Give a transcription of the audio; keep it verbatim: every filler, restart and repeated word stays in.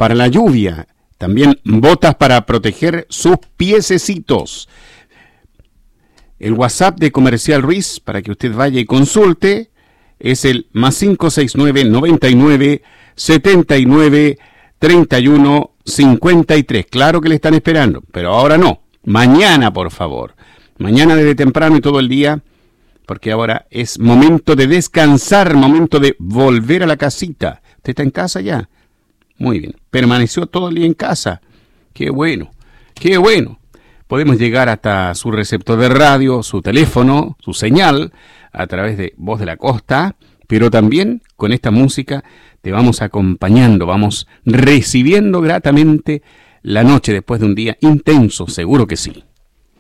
para la lluvia. También botas para proteger sus piececitos. El WhatsApp de Comercial Ruiz, para que usted vaya y consulte, es el más cinco seis nueve, noventa y nueve, setenta y nueve, treinta y uno, cincuenta y tres. Claro que le están esperando, pero ahora no. Mañana, por favor. Mañana desde temprano y todo el día, porque ahora es momento de descansar, momento de volver a la casita. ¿Usted está en casa ya? Muy bien. Permaneció todo el día en casa. Qué bueno, qué bueno. Podemos llegar hasta su receptor de radio, su teléfono, su señal, a través de Voz de la Costa, pero también con esta música te vamos acompañando, vamos recibiendo gratamente la noche después de un día intenso, seguro que sí.